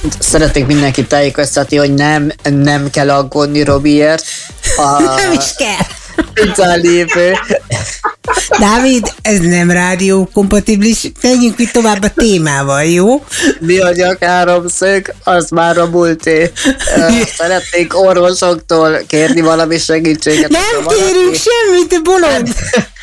Szeretnék mindenkit tájékoztatni, hogy nem kell aggódni Robiért. Nem is kell. Pizza lévő. Dávid, ez nem rádió kompatibilis. Menjünk itt tovább a témával, jó? Műanyag háromszög, az már a múlté. Szeretnék orvosoktól kérni valami segítséget. Nem kérünk semmit, te bolond!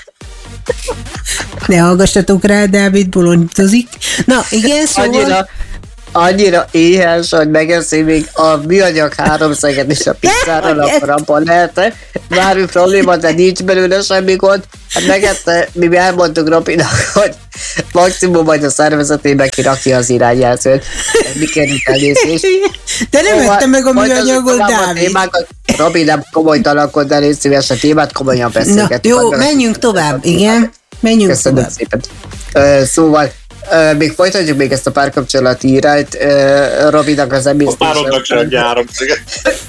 Ne hallgassatok rá, Dávid bolondozik. Na, igen, szóval... Annyira éhes, hogy megeszi még a műanyag háromszöget és a pizzáról, akkor abban lehet. Bármi probléma, de nincs belőle semmi gond. Hát megette, mi elmondtuk Robinak, hogy maximum majd a szervezetében kirakja az irányjelzőt. Mi kérjük elnézést. De nem ettem meg a műanyagot, Dávid. Robi, nem komolytalankodj, de légy szíves, a témát komolyan beszélgetünk. Jó, menjünk tovább, igen. Menjünk Köszönöm tovább. Szépen. Szóval, még folytatjuk még ezt a párkapcsolati irányt. Robinak az emésztése. Páromnak sem egy háromszöget.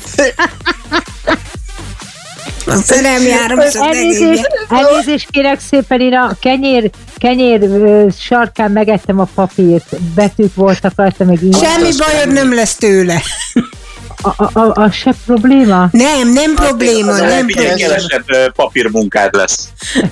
A szerelmi háromszög elnézést kérek szépen, én a kenyér sarkán megettem a papírt. Betűk voltak rajta, meg így. Semmi bajod nem lesz tőle. A se probléma? Nem probléma, nem probléma. Kevesebb papírmunkád lesz.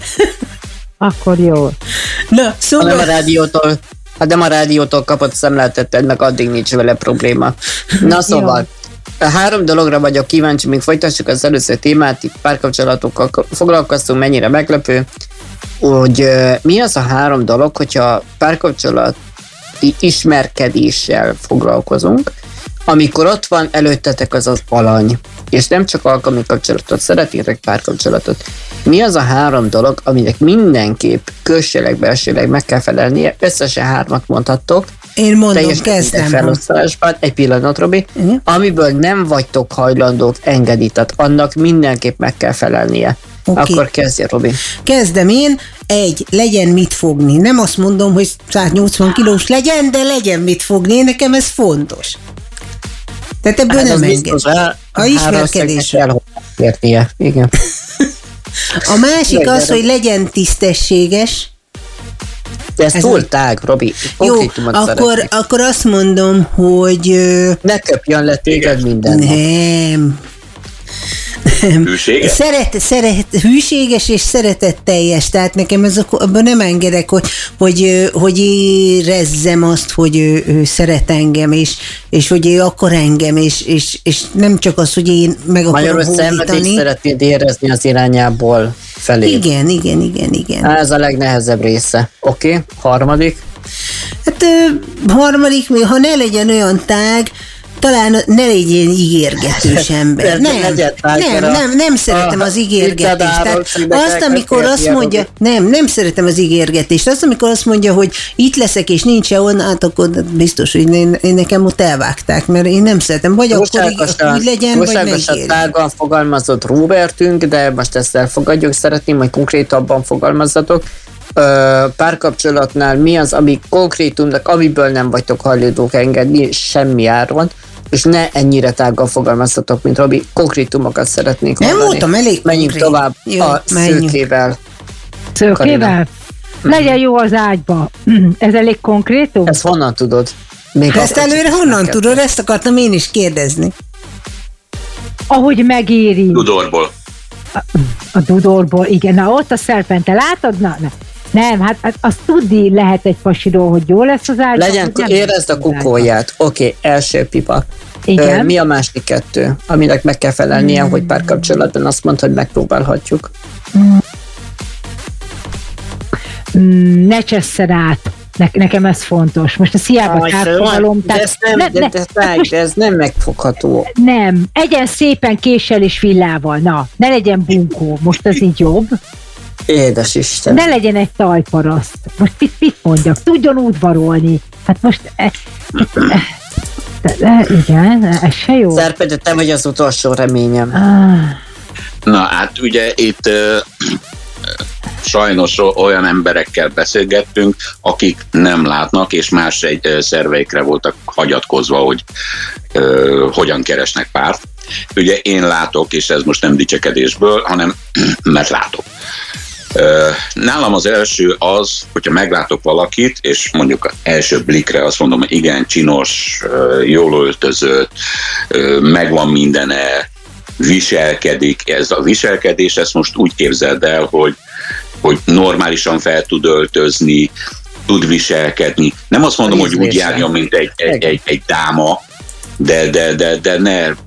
Akkor jó. Na, szóval... Nem a rádiótól kapott szemléltetted, meg addig nincs vele probléma. Na szóval, 3 dologra vagyok kíváncsi, még folytassuk az előző témát, itt párkapcsolatokkal foglalkoztunk, mennyire meglepő, hogy mi az a 3 dolog, hogyha párkapcsolati ismerkedéssel foglalkozunk, amikor ott van előttetek az alany, és nem csak alkalmi kapcsolatot, szeretnétek párkapcsolatot. Mi az a 3 dolog, aminek mindenképp közsileg, belsőleg meg kell felelnie? Összesen 3-at mondhattok. Én mondom, kezdem. Felosztásban, egy pillanat, Robi. Amiből nem vagytok hajlandók engedni, tehát annak mindenképp meg kell felelnie. Okay. Akkor kezdje, Robi. Kezdem én. 1. Legyen mit fogni. Nem azt mondom, hogy 180 kilós legyen, de legyen mit fogni. Nekem ez fontos. Tehát ebből nem enged. A ismerkedésre. Igen. A másik az, hogy legyen tisztességes. De ez túl tág, Robi. Jó, akkor azt mondom, hogy... Ne köpjön le téged minden. Nem. Hűséges? Hűséges és szeretetteljes, tehát nekem abban nem engedek, hogy érezzem azt, hogy ő szeret engem, és hogy ő akar engem, és nem csak az, hogy én meg akarom hódítani. Szenvedést szeretnéd érezni az irányából felé. Igen. Ez a legnehezebb része. Oké, harmadik? Hát harmadik, ha ne legyen olyan tág, talán ne legyen ígérgetős ember. Nem szeretem az ígérgetést. Tehát azt, amikor azt mondja, nem szeretem az ígérgetést. Azt, amikor azt mondja, hogy itt leszek, és nincs onnan, hát akkor biztos, hogy én nekem ott elvágták, mert én nem szeretem. Vagy akkor úgy legyen, vagy megígér. Tágan fogalmazott Robertünk, de most ezt elfogadjuk, szeretném, hogy konkrétabban fogalmazzatok. Párkapcsolatnál mi az, ami konkrétumnak, amiből nem vagytok hajlandók engedni semmi áron, és ne ennyire tággal fogalmaztatok, mint Robi, konkrétumokat szeretnék hallani. Nem voltam elég Menjünk tovább a szőkével. Szőkével? Legyen jó az ágyba. Ez elég konkrétum? Ezt honnan tudod? Ezt előre honnan tudod? Ezt akartam én is kérdezni. Ahogy megéri. Dudorból. A Dudorból, igen. Na ott a szerpente, látod? Na. Nem, hát azt tudni lehet egy pasiról, hogy jó lesz az ágy. Legyen, érezd a kukóját. Oké, első pipa. Igen. Mi a másik 2, aminek meg kell felelnie, hogy párkapcsolatban azt mondta, hogy megpróbálhatjuk? Ne csesszen át. Nekem ez fontos. Most ez hiába kárfogalom. De ez nem megfogható. Nem. Egyen szépen késsel és villával. Na, ne legyen bunkó. Most ez így jobb. Édes Isten. Ne legyen egy tajparaszt. Most mit mondjak? Tudjon udvarolni. Hát most... igen, ez se jó. Szerpede, te vagy az utolsó reményem. Na hát ugye itt sajnos olyan emberekkel beszélgettünk, akik nem látnak, és más szerveikre voltak hagyatkozva, hogy hogyan keresnek párt. Ugye én látok, és ez most nem dicsekedésből, hanem mert látok. Nálam az első az, hogyha meglátok valakit, és mondjuk első blikre azt mondom, hogy igen, csinos, jól öltözött, megvan mindene, viselkedik. Ez a viselkedés, ezt most úgy képzeld el, hogy normálisan fel tud öltözni, tud viselkedni. Nem azt mondom, hogy úgy járjon, mint egy dáma, de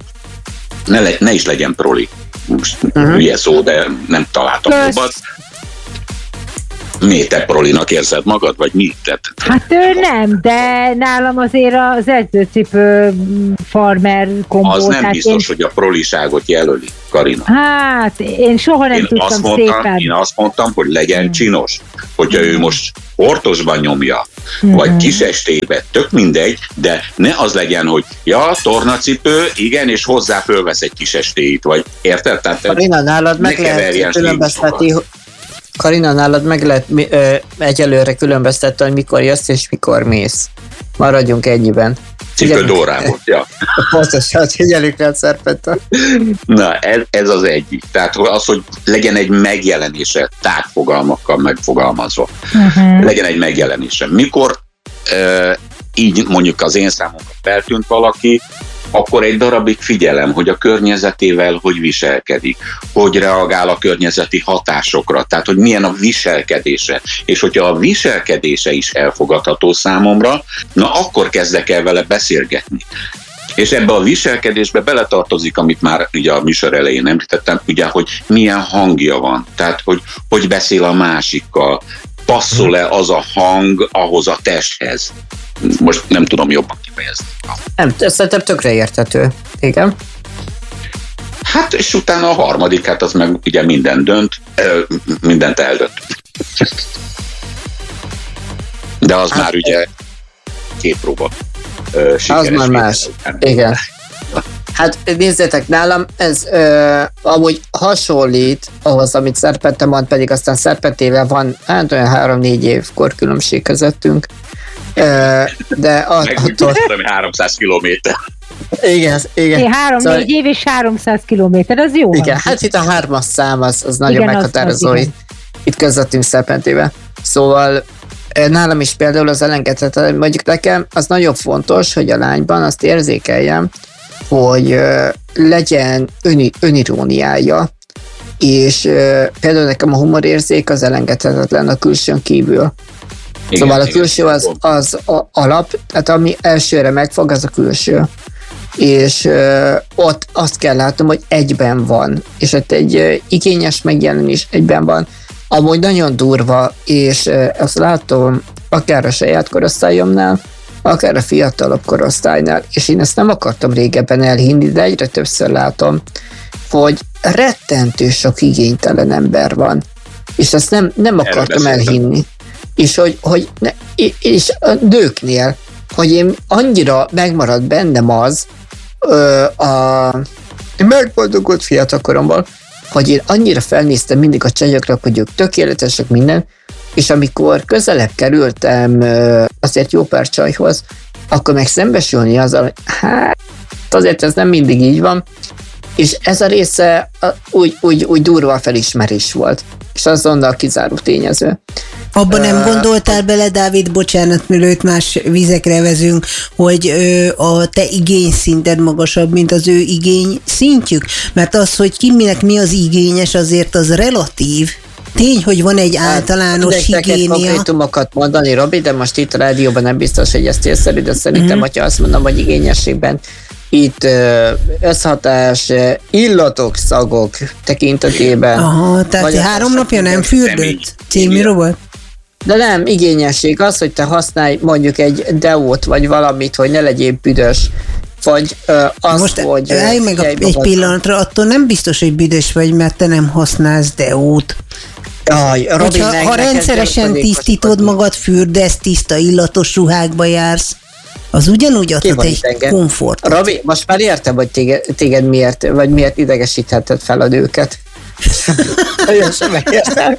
ne is legyen proli. Most hülye szó, de nem találtam jobbat. Miért te prolinak érzed magad, vagy mit? Hát nem, de nálam azért az edzőcipő farmer kombó. Az nem biztos, hogy a proliságot jelöli, Karina. Hát, én soha nem tudtam szépen. Én azt mondtam, hogy legyen csinos. Hogyha ő most sportosban nyomja, vagy kisestébe, tök mindegy, de ne az legyen, hogy tornacipő, igen, és hozzá fölvesz egy kisestéit, vagy érted? Tehát Karina, nálad meg lehet különböztetni, Karina, nálad meg lehet egyelőre különböztetni, hogy mikor jössz és mikor mész. Maradjunk ennyiben. Cipődórából, ja. Pontosan, figyeljük rá a szerpet. Na, ez az egyik. Tehát az, hogy legyen egy megjelenése, tágfogalmakkal megfogalmazva. Legyen egy megjelenése. Mikor így mondjuk az én számomra feltűnt valaki, akkor egy darabig figyelem, hogy a környezetével hogy viselkedik, hogy reagál a környezeti hatásokra, tehát hogy milyen a viselkedése. És hogyha a viselkedése is elfogadható számomra, na akkor kezdek el vele beszélgetni. És ebbe a viselkedésbe beletartozik, amit már ugye a műsor elején említettem, ugye, hogy milyen hangja van, tehát hogy beszél a másikkal, passzol-e az a hang ahhoz a testhez. Most nem tudom jobban kifejezni. Nem, szerintem tökre érthető. Igen. Hát, és utána a harmadik, hát az meg ugye mindent eldönt. De az már ugye két próba sikeres. Az már más. Igen. Hát nézzétek, nálam ez amúgy hasonlít ahhoz, amit Szerpette mond, pedig aztán Szerpettével van hát olyan 3-4 év korkülönbség közöttünk. De attól... 300 kilométer. Igen. 3-4 év és 300 kilométer, az jó. Igen, hát itt a 3-as szám az nagyon meghatározó itt közöttünk Szerpettével. Szóval nálam is például az elengedhetetlen, mondjuk nekem az nagyon fontos, hogy a lányban azt érzékeljem, hogy legyen öniróniája, és például nekem a humorérzék az elengedhetetlen a külsőn kívül. Igen, szóval a külső az alap, tehát ami elsőre megfog, az a külső. És ott azt kell látnom, hogy egyben van. És ott egy igényes megjelenés egyben van. Amúgy nagyon durva, és azt látom akár a saját korosztályomnál, akár a fiatalabb korosztálynál, és én ezt nem akartam régebben elhinni, de egyre többször látom, hogy rettentő sok igénytelen ember van. És ezt nem akartam elhinni. És és a nőknél, hogy én annyira megmarad bennem az a megboldogult fiatalkoromban, hogy én annyira felnéztem mindig a csajokra, hogy ők tökéletesek minden, és amikor közelebb kerültem azért jó pár csajhoz, akkor meg szembesülni azzal, hogy hát azért ez nem mindig így van, és ez a része úgy durva felismerés volt, és azonnal kizáró tényező. Abban nem gondoltál bele, Dávid, bocsánat, mielőtt más vizekre vezünk, hogy a te igényszinted magasabb, mint az ő igény szintjük? Mert az, hogy kinek mi az igényes, azért az relatív. Tény, hogy van egy általános higiénia. Konkrétumokat mondani, Robi, de most itt a rádióban nem biztos, hogy ezt észrevő, de szerintem, hogyha azt mondom, hogy igényességben itt összhatás, illatok, szagok tekintetében. Aha, tehát 3 napja nem fürdött című robot? De nem, igényesség az, hogy te használj mondjuk egy deót, vagy valamit, hogy ne legyél büdös, vagy az, most hogy... Állj meg egy pillanatra, attól nem biztos, hogy büdös vagy, mert te nem használsz deót. Ha rendszeresen tisztítod magad, fürdesz, tiszta illatos ruhákba jársz, az ugyanúgy adhat egy komfortot. Robi, most már értem, hogy téged miért idegesíthetett fel a nőket. Nagyon sem értem.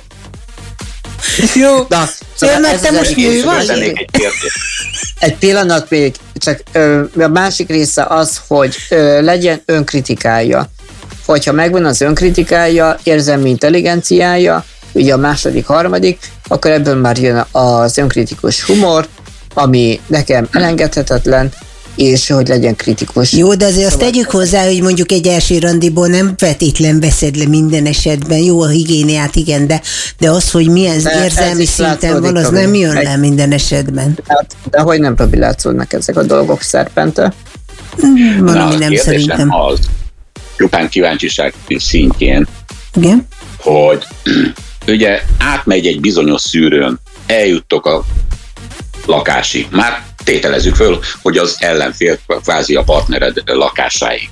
Jó, na, szóval mert te most nő vagy? Egy pillanat még, csak a másik része az, hogy legyen önkritikája. Hogyha megvan az önkritikája, érzelmi intelligenciája, ugye a második, harmadik, akkor ebből már jön az önkritikus humor, ami nekem elengedhetetlen, és hogy legyen kritikus. Jó, de azért azt tegyük hozzá, hogy mondjuk egy első randiból nem feltétlen veszed le minden esetben. Jó, a higiéniát igen, de az, hogy milyen érzelmi szinten van, az nem jön le minden esetben. De hogy nem, Robi, látszódnak ezek a dolgok Szerpente? Valami nem szerintem. Az csupán kíváncsiság szintjén, igen? Hogy ugye átmegy egy bizonyos szűrőn, eljuttok a lakásig. Már tételezzük föl, hogy az ellenfél kvázi a partnered lakásáig.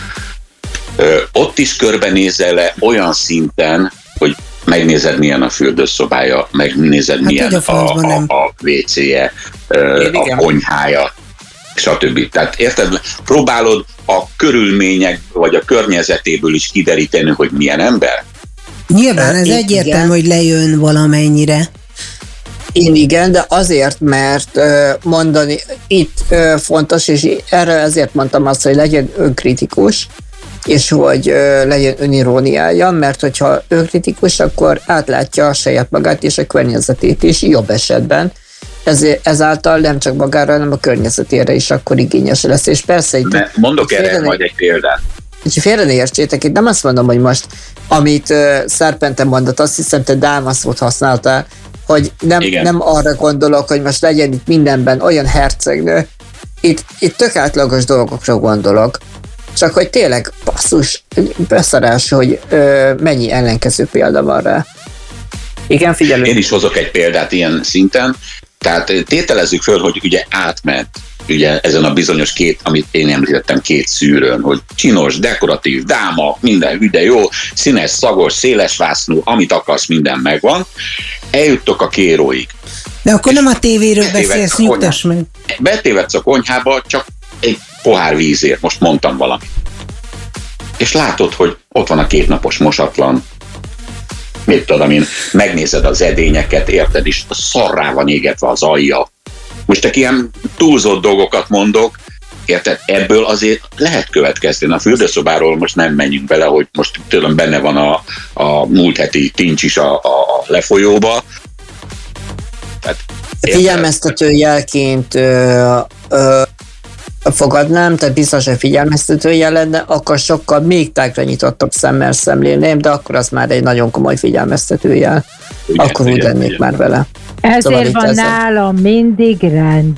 Ott is körbenézel le olyan szinten, hogy megnézed, milyen a fürdőszobája, megnézed, milyen a WC-je, a konyhája, stb. Tehát érted, próbálod a körülmények vagy a környezetéből is kideríteni, hogy milyen ember? Nyilván ez egyértelmű, hogy lejön valamennyire. Én igen, de azért, mert mondani itt fontos, és erre ezért mondtam azt, hogy legyen önkritikus, és hogy legyen öniróniája, mert hogyha önkritikus, akkor átlátja a saját magát és a környezetét is jobb esetben. Ezáltal nem csak magára, hanem a környezetére is akkor igényes lesz. És persze itt... Mondok erre majd egy példát. Úgyhogy félre ne értsétek, itt nem azt mondom, hogy most, amit Szerpente mondott, azt hiszem, te Dálma szót használtál, hogy nem arra gondolok, hogy most legyen itt mindenben olyan hercegnő. Itt tök átlagos dolgokra gondolok. Csak hogy tényleg basszus, beszarás, hogy mennyi ellenkező példa van rá. Igen, figyelünk. Én is hozok egy példát ilyen szinten. Tehát tételezzük föl, hogy ugye átment ugye ezen a bizonyos amit én említettem, 2 szűrőn, hogy csinos, dekoratív, dáma, minden hüde jó, színes, szagos, széles vásznú, amit akarsz, minden megvan. Eljuttok a kéróig. De akkor nem a tévéről beszélsz, nyugtass meg. Betévedsz a konyhába csak egy pohár vízért, most mondtam valamit. És látod, hogy ott van a 2 napos mosatlan, mit tudom én, megnézed az edényeket, érted, és szarrá van égetve az alja. Most csak ilyen túlzott dolgokat mondok, érted, ebből azért lehet következni. A fürdőszobáról most nem menjünk bele, hogy most tőlem benne van a múlt heti tincs is a lefolyóba. Tehát, figyelmeztető jelként fogadnám, tehát biztos, hogy figyelmeztető jel lenne, akkor sokkal még tágra nyitottabb szemmel szemlélném, de akkor az már egy nagyon komoly figyelmeztető jel. Akkor úgy lennék már vele. Ezért szóval van nálam mindig rend.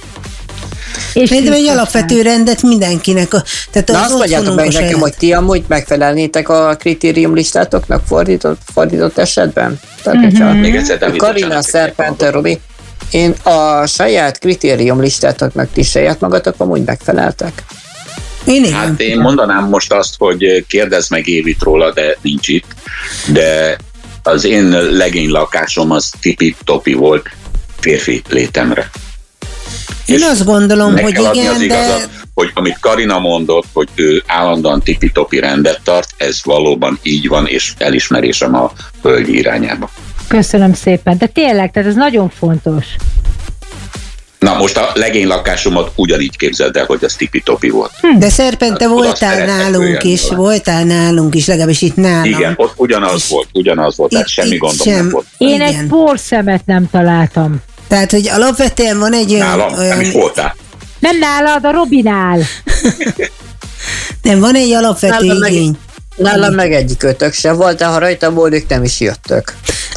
És de egy alapvető rendet mindenkinek. Tehát azt mondjátok meg nekem, hogy ti amúgy megfelelnétek a kritériumlistátoknak fordított esetben? Tehát, hogyha Karina, Szerpente, Robi, én a saját kritériumlistátoknak ti saját magatok amúgy megfeleltek? Hát én mondanám most azt, hogy kérdezz meg Évit róla, de nincs itt, de az én legény lakásom az tipi-topi volt férfi létemre. Én azt gondolom, hogy igen, az igazat, hogy amit Karina mondott, hogy ő állandóan tipi-topi rendet tart, ez valóban így van, és elismerésem a hölgy irányába. Köszönöm szépen, de tényleg, tehát ez nagyon fontos. Na most a legény lakásomat ugyanígy képzeld el, hogy az tipi-topi volt. De Szerpente voltál nálunk is, legalábbis itt nálam. Igen, ott ugyanaz volt, tehát semmi gondom nem volt. Én egy porszemet nem találtam. Tehát, hogy alapvetően van egy nálam, nem is voltál. Nem nálad, a Robinál. Nem, van egy alapvető igény. Nálam meg egyik ötök se volt, de ha rajta voltak, nem is jöttök.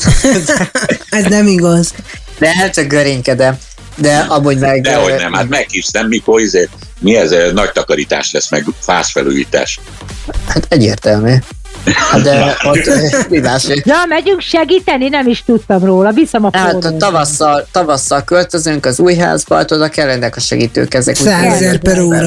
Ez nem igaz. De csak görénykedem. De amúgy meg... Dehogy nem, hát meghívsz, nem mikor mi ez nagy takarítás lesz, meg fázfelújítás. Hát egyértelmű. De ott mi más? Ja, megyünk segíteni, nem is tudtam róla, viszem a fórum. Hát tavasszal költözünk az új házba, oda kellenek a segítők, ezek 100 000 per óra.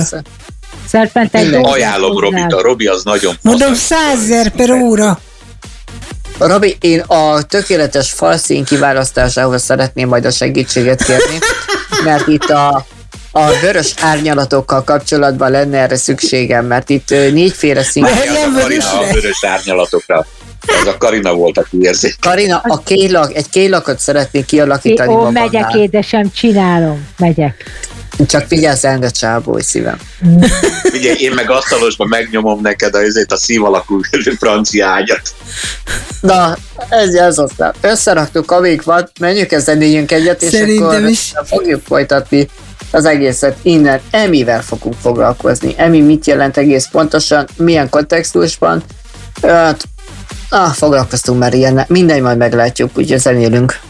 Ajánlom Robit, a Robi az nagyon... Mondom 100 000 per óra. Robi, én a tökéletes falszín kiválasztásához szeretném majd a segítséget kérni, mert itt a vörös árnyalatokkal kapcsolatban lenne erre szükségem, mert itt 4-féle szín. A vörös árnyalatokra. Ez a Karina volt, aki érzi. Karina, egy kélakot szeretnék kialakítani magamnál. Megyek, édesem, csinálom, megyek. Csak figyelsz engem, csábói szívem. Ugye én meg asztalosban megnyomom neked a szív alakú francia ágyat. Na, ez aztán. Összeraktuk, amíg van, menjünk zenéljünk egyet, és szerintem akkor is. fogjuk folytatni az egészet innen. Emivel fogunk foglalkozni. Emi mit jelent egész pontosan, milyen kontextusban. Foglalkoztunk már ilyennel. Mindegy, majd meglátjuk, úgyhogy zenélünk.